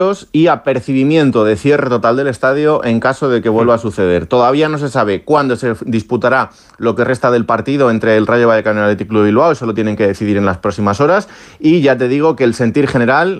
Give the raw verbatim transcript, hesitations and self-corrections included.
y apercibimiento de cierre total del estadio en caso de que vuelva a suceder. Todavía no se sabe cuándo se disputará lo que resta del partido entre el Rayo Vallecano y el Athletic Club de Bilbao, eso lo tienen que decidir en las próximas horas, y ya te digo que el sentir general